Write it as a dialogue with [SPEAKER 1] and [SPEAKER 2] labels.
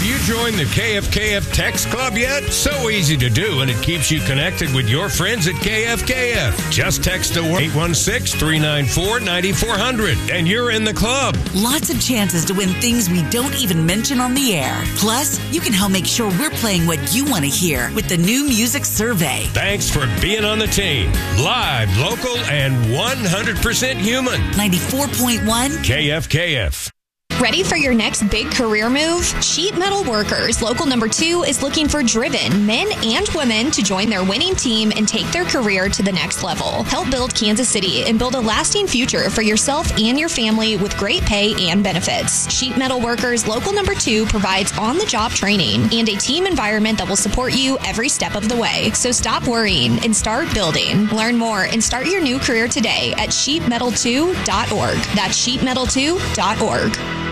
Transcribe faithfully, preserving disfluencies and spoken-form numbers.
[SPEAKER 1] Have you joined the K F K F Text Club yet? So easy to do, and it keeps you connected with your friends at K F K F. Just text the word eight one six, three nine four, nine four zero zero, and you're in the club.
[SPEAKER 2] Lots of chances to win things we don't even mention on the air. Plus, you can help make sure we're playing what you want to hear with the new music survey.
[SPEAKER 1] Thanks for being on the team. Live, local, and one hundred percent human.
[SPEAKER 2] ninety-four point one
[SPEAKER 1] K F K F.
[SPEAKER 3] Ready for your next big career move? Sheet Metal Workers, local number two, is looking for driven men and women to join their winning team and take their career to the next level. Help build Kansas City and build a lasting future for yourself and your family with great pay and benefits. Sheet Metal Workers, local number two, provides on-the-job training and a team environment that will support you every step of the way. So stop worrying and start building. Learn more and start your new career today at sheet metal two dot org. That's sheet metal two dot org.